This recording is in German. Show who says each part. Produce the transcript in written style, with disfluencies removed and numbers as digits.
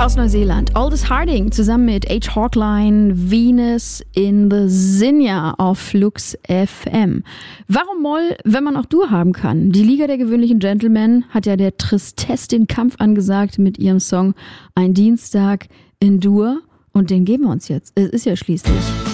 Speaker 1: Aus Neuseeland, Aldous Harding zusammen mit H. Hawkline, Venus in the Zinja auf Flux FM. Warum Moll, wenn man auch Dur haben kann? Die Liga der gewöhnlichen Gentlemen hat ja der Tristesse den Kampf angesagt mit ihrem Song Ein Dienstag in Dur. Und den geben wir uns jetzt. Es ist ja schließlich